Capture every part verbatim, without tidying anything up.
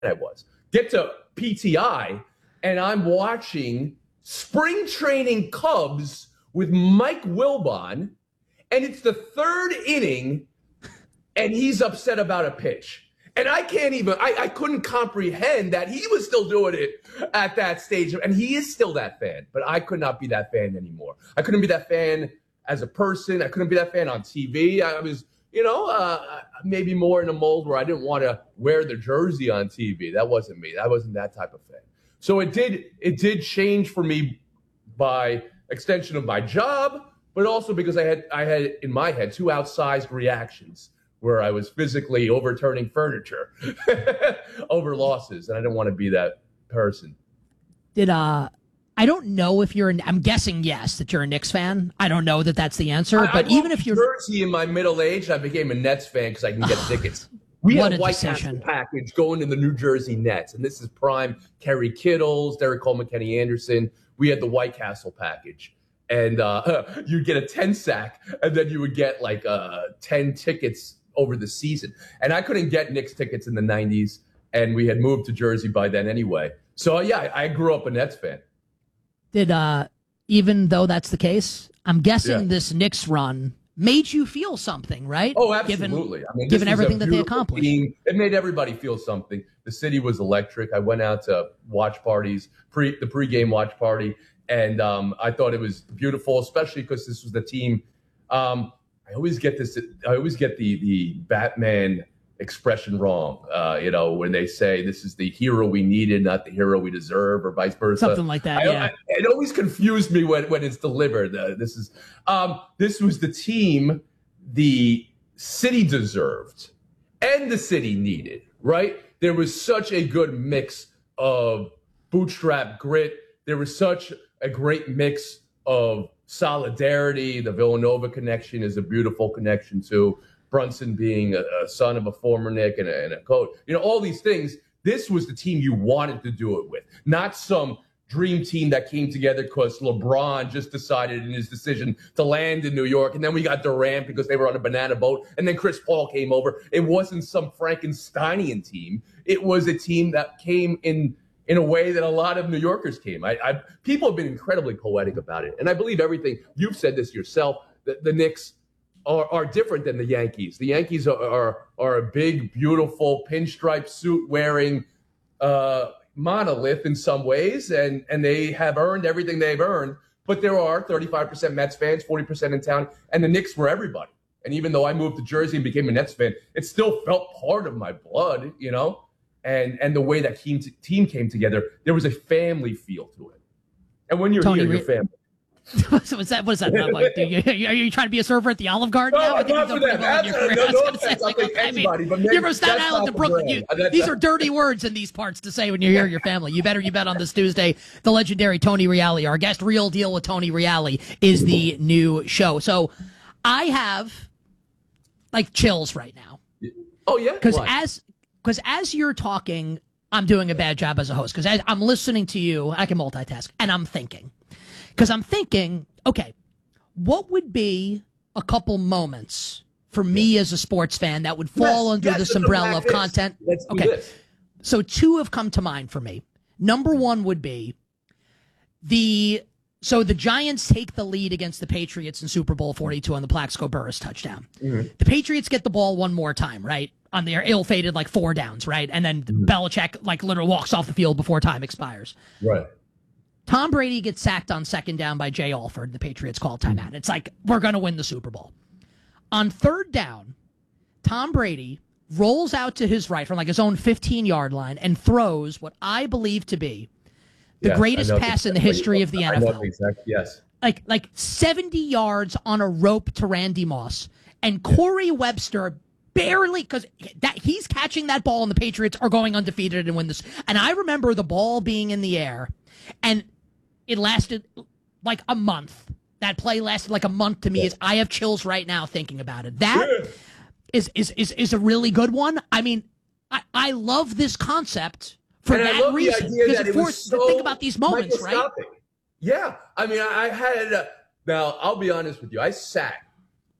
I was. Get to P T I, and I'm watching spring training Cubs with Mike Wilbon, and it's the third inning, and he's upset about a pitch. And I can't even, I, I couldn't comprehend that he was still doing it at that stage. And he is still that fan, but I could not be that fan anymore. I couldn't be that fan as a person. I couldn't be that fan on T V. I was, you know, uh, maybe more in a mold where I didn't want to wear the jersey on T V. That wasn't me. I wasn't that type of fan. So it did, it did change for me by extension of my job, but also because I had, I had in my head two outsized reactions where I was physically overturning furniture over losses, and I didn't want to be that person. Did uh, I don't know if you're. An, I'm guessing yes that you're a Knicks fan. I don't know that that's the answer, I, but I even if you're Jersey in my middle age, I became a Nets fan because I can get tickets. We what had a White decision. Castle package going to the New Jersey Nets, and this is prime Kerry Kittles, Derek Coleman, Kenny Anderson. We had the White Castle package. And uh, you'd get a ten sack, and then you would get like uh, ten tickets over the season. And I couldn't get Knicks tickets in the nineties, and we had moved to Jersey by then anyway. So, uh, yeah, I grew up a Nets fan. Did, uh, even though that's the case, I'm guessing Yeah. this Knicks run made you feel something, right? Oh, absolutely. Given, I mean, given this was everything a that they beautiful accomplished. team. It made everybody feel something. The city was electric. I went out to watch parties, pre the pregame watch party, and um, I thought it was beautiful, especially because this was the team. Um, I always get this. I always get the the Batman expression wrong. Uh, you know, when they say this is the hero we needed, not the hero we deserve, or vice versa. Something like that. I, yeah. I, it always confused me when, when it's delivered. Uh, this is um, this was the team the city deserved and the city needed. Right? There was such a good mix of bootstrap grit. There was such a great mix of solidarity. The Villanova connection is a beautiful connection too. Brunson being a, a son of a former Knick and a, and a coach. You know, all these things. This was the team you wanted to do it with, not some dream team that came together because LeBron just decided in his decision to land in New York. And then we got Durant because they were on a banana boat. And then Chris Paul came over. It wasn't some Frankensteinian team. It was a team that came in in a way that a lot of New Yorkers came. I, I people have been incredibly poetic about it. And I believe everything. You've said this yourself, that the Knicks are, are different than the Yankees. The Yankees are are, are a big, beautiful, pinstripe suit wearing uh, monolith in some ways, and, and they have earned everything they've earned. But there are thirty-five percent Mets fans, forty percent in town, and the Knicks were everybody. And even though I moved to Jersey and became a Nets fan, it still felt part of my blood, you know? And and the way that team team came together, there was a family feel to it. And when you're Tony, here, your family. so what's that? What is that? Like, do you, are you trying to be a server at the Olive Garden No, now? I think not you've for done pretty that. well in your career. No, I was no gonna say, offense, I'll like, take I mean, anybody, but you're from Staten that's Island not to the Brooklyn. brand. You, Uh, that's these not- are dirty words in these parts to say when you hear your family. You better you bet on this Tuesday. The legendary Tony Reale, our guest, Real Deal with Tony Reale, is the new show. So I have like chills right now. Oh yeah, Because Why? as because as you're talking, I'm doing a bad job as a host. Because I'm listening to you, I can multitask, and I'm thinking. Because I'm thinking, okay, what would be a couple moments for me as a sports fan that would fall Yes, under yes, this let's umbrella unpack of this. content? Let's do Okay, this. so two have come to mind for me. Number one would be the so the Giants take the lead against the Patriots in Super Bowl forty-two on the Plaxico Burress touchdown. Mm-hmm. The Patriots get the ball one more time, right? On their ill-fated like four downs, right? And then Mm-hmm. Belichick like literally walks off the field before time expires. Right. Tom Brady gets sacked on second down by Jay Alford. The Patriots call timeout. It's like, we're going to win the Super Bowl. On third down, Tom Brady rolls out to his right from like his own fifteen-yard line and throws what I believe to be the Yes, greatest I know pass in the exactly- history of the I N F L. know exactly, yes. Like, like seventy yards on a rope to Randy Moss. And Corey Webster barely, because that he's catching that ball and the Patriots are going undefeated and win this. And I remember the ball being in the air, and it lasted like a month. That play lasted like a month to me. Is I have chills right now thinking about it. That Yeah. is, is is is a really good one. I mean, I, I love this concept for And I that love the reason. idea Because that it it was forced so to think about these moments, right? microscopic. Yeah. I mean, I, I had, uh, now, I'll be honest with you. I sat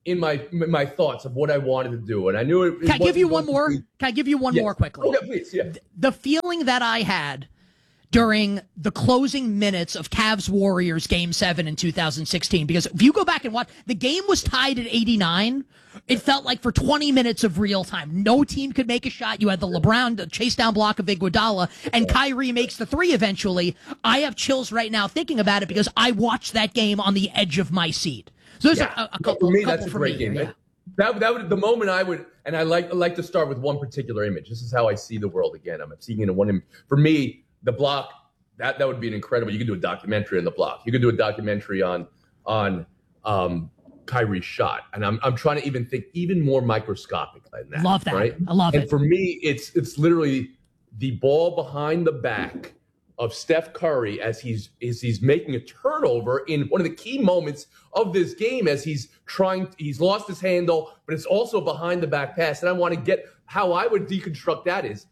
in my in my thoughts of what I wanted to do, and I knew it. it Can I give you one wasn't more? going to be- Can I give you one Yes. more quickly? Oh, yeah, please, yeah. The feeling that I had during the closing minutes of Cavs Warriors game seven in two thousand sixteen, because if you go back and watch, the game was tied at eighty-nine. It felt like for twenty minutes of real time, no team could make a shot. You had the LeBron the chase down block of Iguodala, and Kyrie makes the three eventually. I have chills right now thinking about it because I watched that game on the edge of my seat. So there's Yeah. a, a couple. For me, couple that's a for great me game. here, yeah. That that would the moment I would, and I like I like to start with one particular image. This is how I see the world again. I'm seeing it in one image. For me, the block that that would be an incredible. You could do a documentary on the block. You could do a documentary on on um, Kyrie's shot, and I'm I'm trying to even think even more microscopic than that. Love that. Right? I love and it. for me, it's it's literally the ball behind the back of Steph Curry as he's as he's making a turnover in one of the key moments of this game as he's trying he's lost his handle, but it's also behind the back pass. And I want to get how I would deconstruct that is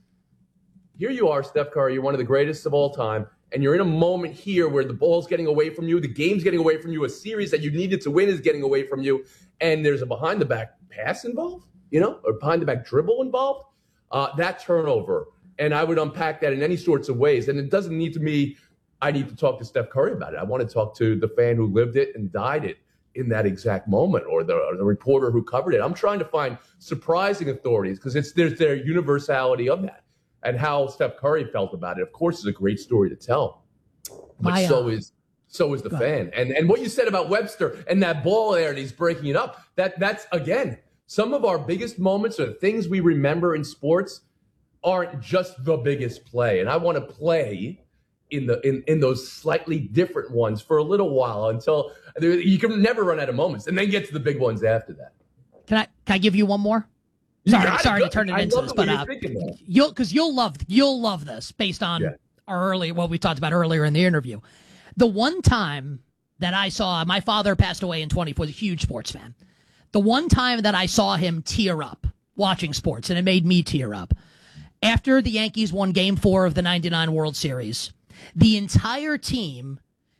here you are, Steph Curry, you're one of the greatest of all time, and you're in a moment here where the ball's getting away from you, the game's getting away from you, a series that you needed to win is getting away from you, and there's a behind the back pass involved, you know, or behind the back dribble involved. Uh, that turnover. And I would unpack that in any sorts of ways. And it doesn't need to be, I need to talk to Steph Curry about it. I want to talk to the fan who lived it and died it in that exact moment, or the, or the reporter who covered it. I'm trying to find surprising authorities because it's there's their universality of that and how Steph Curry felt about it. Of course, is a great story to tell, but My, so uh, is so is the fan. And and what you said about Webster and that ball there, and he's breaking it up. That that's again some of our biggest moments or the things we remember in sports aren't just the biggest play. And I want to play in the in, in those slightly different ones for a little while until there, you can never run out of moments and then get to the big ones after that. Can I can I give you one more? You Sorry, got it. sorry to Good. turn it I into love this, the but way uh, you're thinking that. you'll because you'll love you'll love this based on Yeah. our earlier what we talked about earlier in the interview. The one time that I saw my father passed away in twenty-four, was a huge sports fan. The one time that I saw him tear up watching sports, and it made me tear up. After the Yankees won Game Four of the ninety-nine World Series, the entire team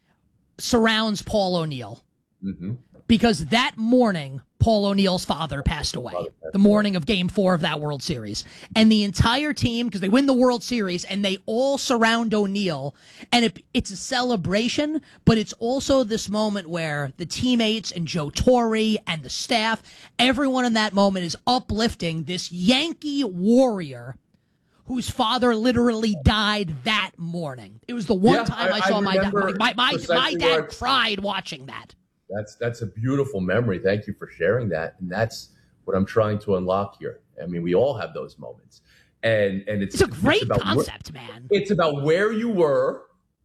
surrounds Paul O'Neill Mm-hmm. because that morning Paul O'Neill's father passed away. The morning of Game Four of that World Series, and the entire team, because they win the World Series, and they all surround O'Neill, and it, it's a celebration, but it's also this moment where the teammates and Joe Torre and the staff, everyone in that moment is uplifting this Yankee warrior whose father literally died that morning. It was the one Yeah, time I, I- I saw my dad. remember My, my, my precisely dad where- cried watching that. That's that's a beautiful memory. Thank you for sharing that. And that's what I'm trying to unlock here. I mean, we all have those moments. And and it's It's a great about where- concept, man. It's about where you were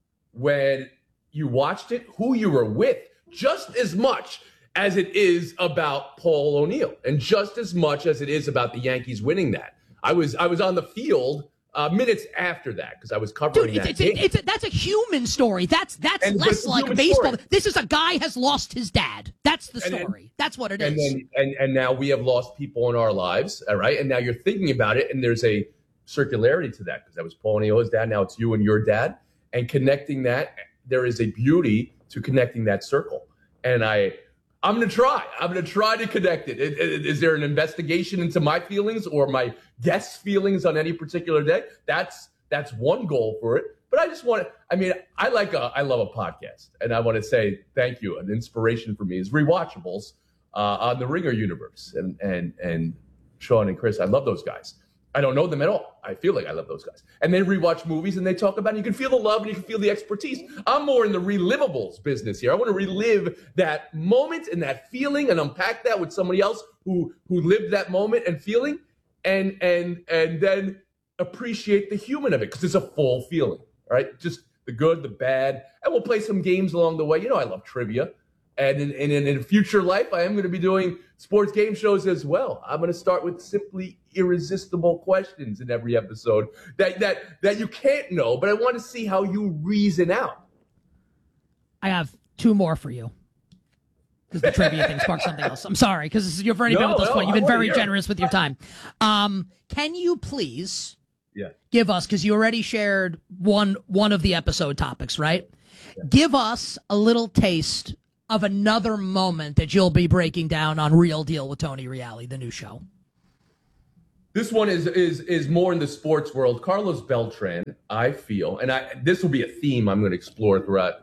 when you watched it, who you were with, just as much as it is about Paul O'Neill, and just as much as it is about the Yankees winning that. I was I was on the field uh, minutes after that because I was covering Dude, it's, that it's, game. it's, it's, that's a human story. That's that's And- but less it's a like human baseball. story. This is a guy has lost his dad. That's the And then- story. That's what it is. and then and and now we have lost people in our lives, all right? And now you're thinking about it, and there's a circularity to that because that was Paul O'Neill's dad. Now it's you and your dad, and connecting that. There is a beauty to connecting that circle, and I. I'm going to try. I'm going to try to connect it. Is, is- is there an investigation into my feelings or my guests' feelings on any particular day? That's that's one goal for it. But I just want to, I mean, I like a, I love a podcast. And I want to say thank you. An inspiration for me is Rewatchables uh, on the Ringer universe. And, and, and Sean and Chris, I love those guys. I don't know them at all. I feel like I love those guys. And they rewatch movies and they talk about it. You can feel the love and you can feel the expertise. I'm more in the relivables business here. I want to relive that moment and that feeling and unpack that with somebody else who who lived that moment and feeling and and and then appreciate the human of it because it's a full feeling, right? Just the good, the bad. And we'll play some games along the way. You know, I love trivia. And in, in, in a future life, I am going to be doing sports game shows as well. I'm going to start with simply irresistible questions in every episode that that that you can't know, but I want to see how you reason out. I have two more for you. Because the trivia thing sparked something else. I'm sorry, because you've already been No, with us no, point. You've I been wanna very hear it. generous with your time. Um, can you please Yeah. give us, because you already shared one one of the episode topics, right? Give us a little taste of another moment that you'll be breaking down on Real Deal with Tony Reali, the new show? This one is is is more in the sports world. Carlos Beltran, I feel, and I this will be a theme I'm going to explore throughout.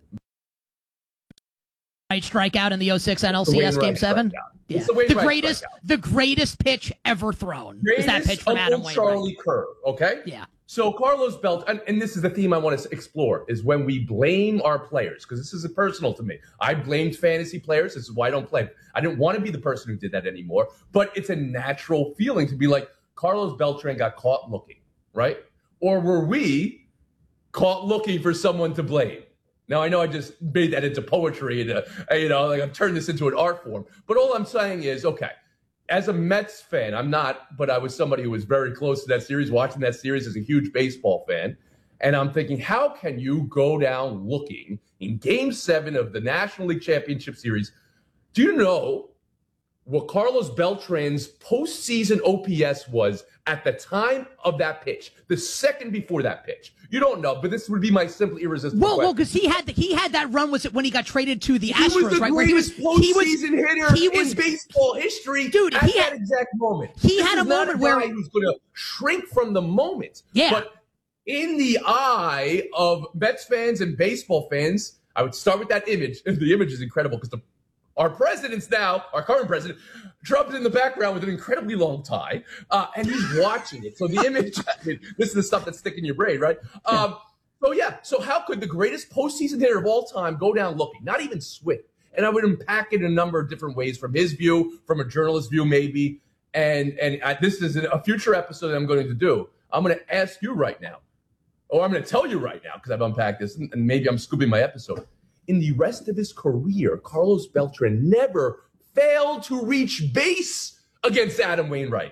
Right, strikeout in the oh six N L C S Game Seven. Yeah. The, the greatest, strikeout. the greatest pitch ever thrown greatest is that pitch from Adam Wainwright. Charlie Curve. Okay. Yeah. So Carlos Beltran, and, and this is the theme I want to explore, is when we blame our players, because this is personal to me. I blamed fantasy players. This is why I don't play. I didn't want to be the person who did that anymore, but it's a natural feeling to be like, Carlos Beltran got caught looking, right? Or were we caught looking for someone to blame? Now, I know I just made that into poetry, and, uh, you know, like I've turned this into an art form. But all I'm saying is, okay, as a Mets fan, I'm not, but I was somebody who was very close to that series, watching that series as a huge baseball fan. And I'm thinking, how can you go down looking in Game seven of the National League Championship Series? Do you know what Carlos Beltran's postseason O P S was at the time of that pitch, the second before that pitch? You don't know, but this would be my simple irresistible well, question. Well, because he had the, he had that run was when he got traded to the he Astros, was the right? Where he was postseason he was hitter he was in baseball history, dude. At he that had exact moment. He this had a moment a where he was going to shrink from the moment. Yeah, but in the eye of Mets fans and baseball fans, I would start with that image. The image is incredible because the Our president's now, our current president, Trump's in the background with an incredibly long tie, uh, and he's watching it. So the image, I mean, this is the stuff that's sticking in your brain, right? Um, so yeah, so how could the greatest postseason hitter of all time go down looking? Not even Swift. And I would unpack it in a number of different ways, from his view, from a journalist's view, maybe. And and I, this is a future episode that I'm going to do. I'm going to ask you right now, or I'm going to tell you right now, because I've unpacked this, and maybe I'm scooping my episode. In the rest of his career, Carlos Beltran never failed to reach base against Adam Wainwright.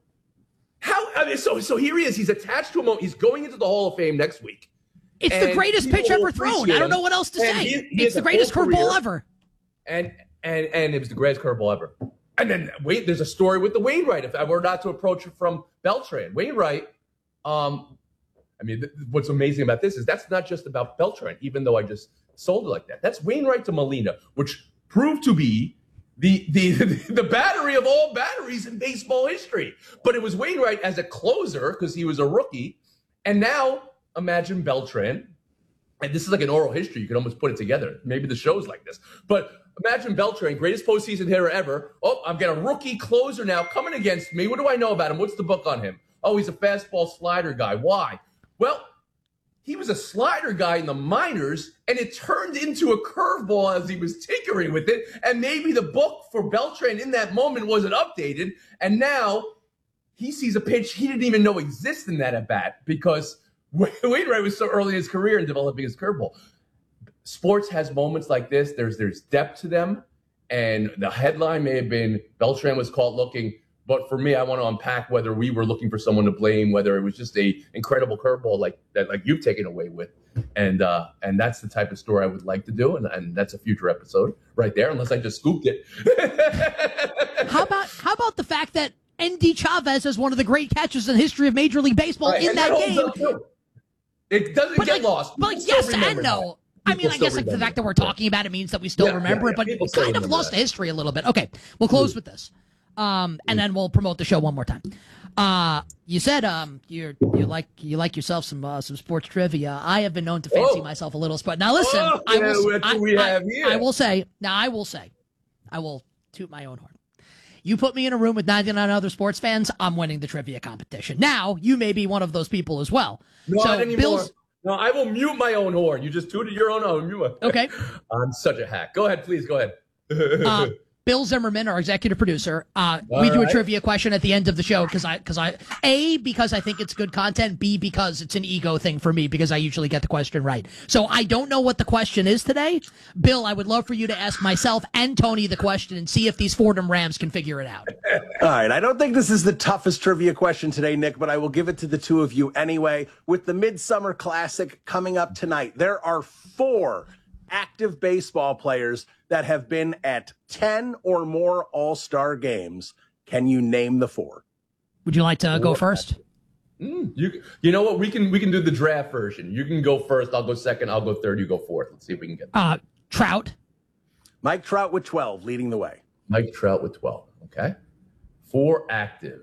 How? I mean, so so here he is. He's attached to him. He's going into the Hall of Fame next week. It's the greatest pitch ever thrown. I don't know what else to say. He, he it's the greatest curveball ever. And and and it was the greatest curveball ever. And then wait, there's a story with the Wainwright. If I were not to approach it from Beltran, Wainwright. Um, I mean, th- what's amazing about this is that's not just about Beltran, even though I just sold it like that. That's Wainwright to Molina, which proved to be the, the the battery of all batteries in baseball history. But it was Wainwright as a closer because he was a rookie. And now imagine Beltran. And this is like an oral history. You can almost put it together. Maybe the show's like this. But imagine Beltran, greatest postseason hitter ever. Oh, I've got a rookie closer now coming against me. What do I know about him? What's the book on him? Oh, he's a fastball slider guy. Why? Well, he was a slider guy in the minors, and it turned into a curveball as he was tinkering with it. And maybe the book for Beltran in that moment wasn't updated. And now he sees a pitch he didn't even know existed in that at bat because Wainwright was so early in his career in developing his curveball. Sports has moments like this. There's there's depth to them. And the headline may have been Beltran was caught looking. But for me, I want to unpack whether we were looking for someone to blame, whether it was just a incredible curveball like that, like you've taken away with, and uh, and that's the type of story I would like to do, and, and that's a future episode right there, unless I just scooped it. how about how about the fact that Endy Chavez is one of the great catches in the history of Major League Baseball right, in that, that game? It doesn't but get like, lost. But like, yes and no. I mean, I guess like the fact that we're talking about it means that we still yeah, remember yeah, yeah. it, but it kind of lost the history a little bit. Okay, we'll close mm. with this. Um, and then we'll promote the show one more time. Uh, you said um, you're you like you like yourself some uh, some sports trivia. I have been known to fancy oh. myself a little spot. Now listen, oh, I will. Yeah, I, we I, have here. I will say. Now I will say, I will toot my own horn. You put me in a room with ninety-nine other sports fans, I'm winning the trivia competition. Now you may be one of those people as well. No, so not anymore. Bill's, no, I will mute my own horn. You just tooted your own horn. Okay. I'm such a hack. Go ahead, please. Go ahead. uh, Bill Zimmerman, our executive producer, uh, we do a trivia question at the end of the show because I, because I, A, because I think it's good content, B, because it's an ego thing for me because I usually get the question right. So I don't know what the question is today. Bill, I would love for you to ask myself and Tony the question and see if these Fordham Rams can figure it out. All right. I don't think this is the toughest trivia question today, Nick, but I will give it to the two of you anyway. With the Midsummer Classic coming up tonight, there are four active baseball players that have been at ten or more All-Star games. Can you name the four? Would you like to go first? Mm, you you know what? We can we can do the draft version. You can go first. I'll go second. I'll go third. You go fourth. Let's see if we can get that. Uh, Trout. Mike Trout with twelve, leading the way. Mike Trout with twelve. Okay. Four active.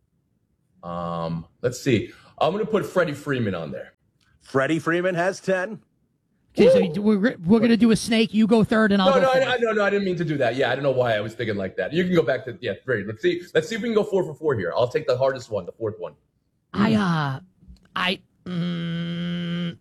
Um, let's see. I'm going to put Freddie Freeman on there. Freddie Freeman has ten. Okay, so we're, we're going to do a snake. You go third, and I'll no, go no, fourth. I, I, no, no, I didn't mean to do that. Yeah, I don't know why I was thinking like that. You can go back to, yeah, great. Let's see. Let's see if we can go four for four here. I'll take the hardest one, the fourth one. I, uh, I, mm,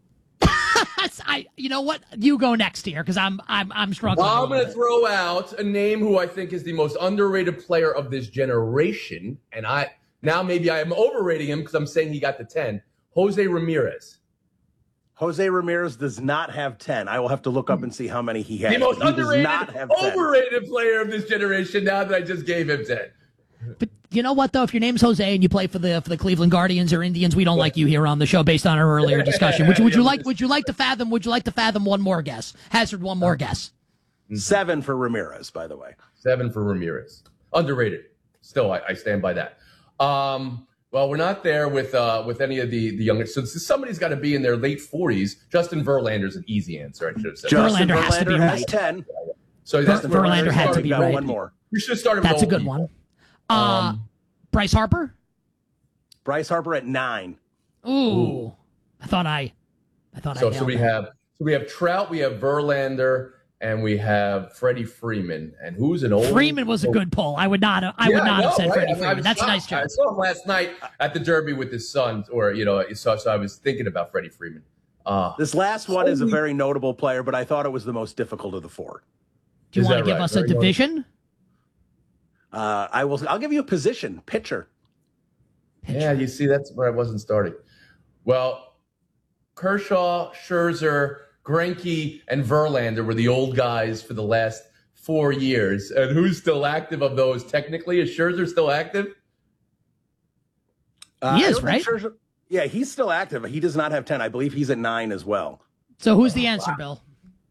I, you know what? You go next here because I'm, I'm, I'm struggling. Well, I'm going to throw out a name who I think is the most underrated player of this generation, and I now maybe I am overrating him because I'm saying he got the ten. Jose Ramirez. Jose Ramirez does not have ten. I will have to look up and see how many he has. The most he underrated, not have overrated player of this generation. Now that I just gave him ten. But you know what, though? If your name's Jose and you play for the for the Cleveland Guardians or Indians, we don't like you here on the show based on our earlier discussion. Would you would you like would you like to fathom? Would you like to fathom one more guess? Hazard one more guess. Seven for Ramirez, by the way. Seven for Ramirez. Underrated. Still, I, I stand by that. Um, well, we're not there with uh, with any of the the younger. So somebody's got to be in their late forties. Justin Verlander's an easy answer. I should have said. Justin Verlander has to be Verlander has right. ten. So that's Ver- Verlander had to be got right. One more. We should have started. That's a with good people. one. Uh, Um, Bryce Harper. Bryce Harper at nine. Ooh, Ooh. I thought I, I thought So I. so we nailed that. have so we have Trout, we have Verlander, and we have Freddie Freeman. And who's an old Freeman was a good pull. I would not. Have, I Yeah, would not know, have said right? Freddie I mean, I Freeman. was That's a shocked. nice job. I saw him last night at the Derby with his son, or you know, so, so I was thinking about Freddie Freeman. Uh, This last one is a Holy- very notable player, but I thought it was the most difficult of the four. Do you Is want to that give right? us a Very division? Uh, I will. I'll give you a position. Pitcher. Yeah, you see, that's where I wasn't starting. Well, Kershaw, Scherzer, Greinke, and Verlander were the old guys for the last four years. And who's still active of those? Technically, is Scherzer still active? Uh, He I is, don't think right? Scherzer- yeah, he's still active. He does not have ten. I believe he's at nine as well. So who's the answer, Bill?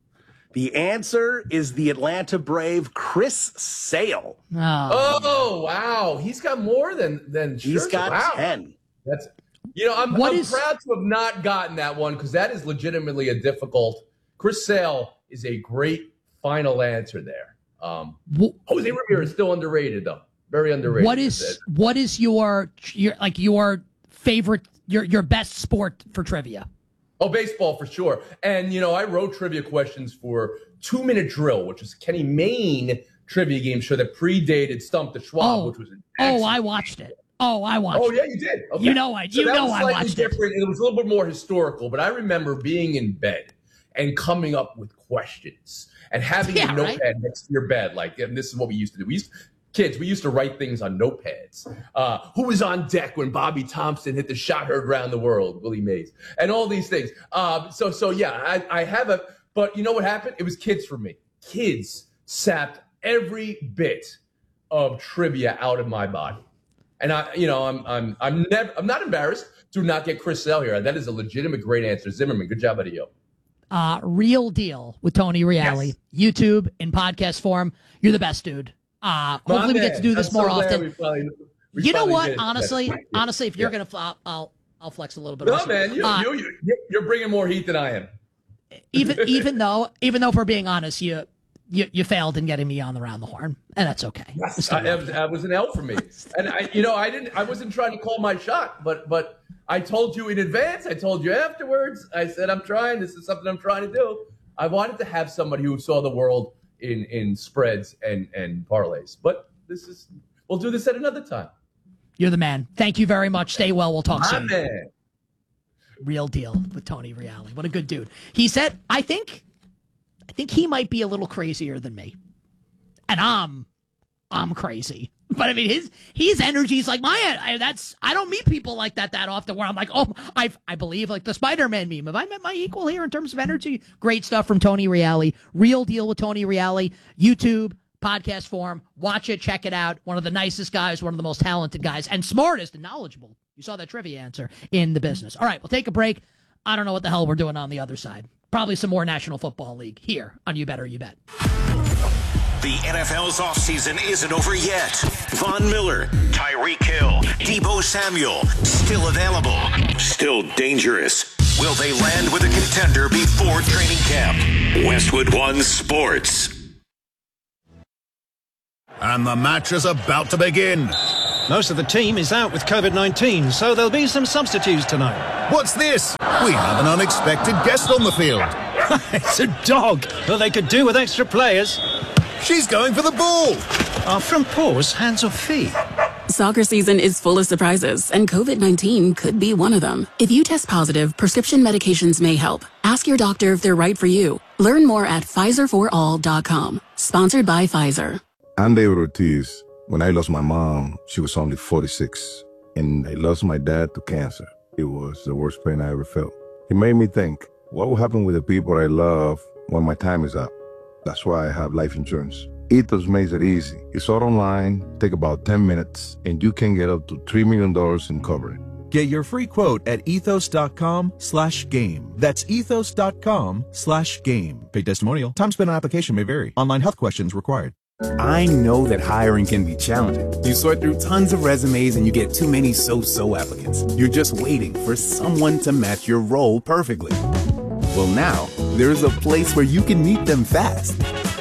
The answer is the Atlanta Brave, Chris Sale. Oh, Oh, wow. He's got more than, than Scherzer. He's got wow. ten. That's, you know, I'm, What I'm is- proud to have not gotten that one because that is legitimately a difficult. Chris Sale is a great final answer there. Um, Wh- Jose Ramirez is still underrated, though. Very underrated. what is what is your your like your favorite your your best sport for trivia? Oh, baseball for sure. And, you know, I wrote trivia questions for Two Minute Drill, which is Kenny Mayne trivia game show that predated Stump the Schwab, Oh. which was an Oh, excellent- I watched it. Oh, I watched Oh, it. yeah, you did. Okay. You know I- So you that know was I slightly watched it. different. It was a little bit more historical, but I remember being in bed and coming up with questions and having Yeah, a notepad right? next to your bed. Like, and this is what we used to do. We used Kids, we used to write things on notepads. Uh, who was on deck when Bobby Thompson hit the shot heard around the world? Willie Mays. And all these things. Um, so, so yeah, I, I have a, but you know what happened? It was kids for me. Kids sapped every bit of trivia out of my body. And I, you know, I'm, I'm, I'm never, I'm not embarrassed to not get Chris Sale here. That is a legitimate great answer. Zimmerman, good job out of you. Uh, Real Deal with Tony Reale. Yes. YouTube in podcast form. You're the best, dude. Uh, My hopefully we get man, to do this I'm more so glad often. we finally- we You know finally what? did it. Honestly, Yes. honestly, if you're Yeah. gonna, I'll, I'll, I'll flex a little bit. No, also. man, you, Uh, you, you, you're bringing more heat than I am. even, even though, even though, if we're being honest, you, you, you failed in getting me on the round the horn, and that's okay. I still I, love you. that was an L for me, and I, you know, I didn't, I wasn't trying to call my shot, but, but I told you in advance. I told you afterwards. I said I'm trying. This is something I'm trying to do. I wanted to have somebody who saw the world in in spreads and and parlays, but this is. We'll do this at another time. You're the man. Thank you very much. Stay well. We'll talk My soon. man. Real Deal with Tony Reale. What a good dude. He said, I think, I think he might be a little crazier than me, and I'm, I'm crazy. But I mean, his his energy is like my. I, that's I don't meet people like that that often. Where I'm like, oh, I I believe like the Spider-Man meme. Have I met my equal here in terms of energy? Great stuff from Tony Reale. Real Deal with Tony Reale. YouTube podcast form. Watch it. Check it out. One of the nicest guys. One of the most talented guys, and smartest and knowledgeable. You saw that trivia answer in the business. All right, we'll take a break. I don't know what the hell we're doing on the other side. Probably some more National Football League here on You Better You Bet. The N F L's offseason isn't over yet. Von Miller, Tyreek Hill, Deebo Samuel, still available, still dangerous. Will they land with a contender before training camp? Westwood One Sports. And the match is about to begin. Most of the team is out with COVID nineteen, so there'll be some substitutes tonight. What's this? We have an unexpected guest on the field. It's a dog. Well, they could do with extra players. She's going for the ball. Our front paws, hands or feet? Soccer season is full of surprises, and COVID nineteen could be one of them. If you test positive, prescription medications may help. Ask your doctor if they're right for you. Learn more at Pfizer for all dot com. Sponsored by Pfizer. I'm David Ortiz. When I lost my mom, she was only forty-six, and I lost my dad to cancer. It was the worst pain I ever felt. It made me think, what will happen with the people I love when my time is up? That's why I have life insurance. Ethos makes it easy. It's all online, take about ten minutes, and you can get up to three million dollars in coverage. Get your free quote at ethos.com slash game. That's ethos.com slash game. Paid testimonial. Time spent on application may vary. Online health questions required. I know that hiring can be challenging. You sort through tons of resumes and you get too many so-so applicants. You're just waiting for someone to match your role perfectly. Well, now, there's a place where you can meet them fast